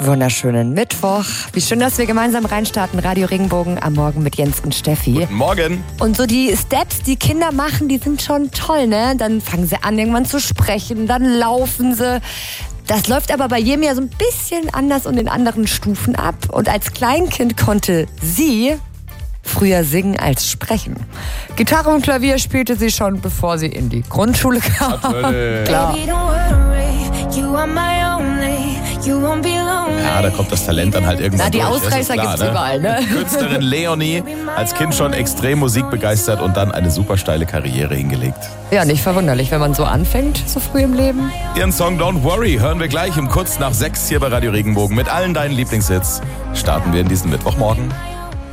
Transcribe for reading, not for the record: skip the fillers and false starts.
Wunderschönen Mittwoch. Wie schön, dass wir gemeinsam reinstarten. Radio Regenbogen am Morgen mit Jens und Steffi. Guten Morgen. Und so die Steps, die Kinder machen, die sind schon toll, ne? Dann fangen sie an, irgendwann zu sprechen, dann laufen sie. Das läuft aber bei jedem ja so ein bisschen anders und in anderen Stufen ab. Und als Kleinkind konnte sie früher singen als sprechen. Gitarre und Klavier spielte sie schon, bevor sie in die Grundschule kam. Klar. Ja, da kommt das Talent dann halt irgendwann Die durch. Ausreißer gibt's überall, ne? Künstlerin Leonie, als Kind schon extrem musikbegeistert und dann eine super steile Karriere hingelegt. Ja, nicht verwunderlich, wenn man so anfängt, so früh im Leben. Ihren Song Don't Worry hören wir gleich um kurz nach 6 hier bei Radio Regenbogen. Mit allen deinen Lieblingshits starten wir in diesen Mittwochmorgen.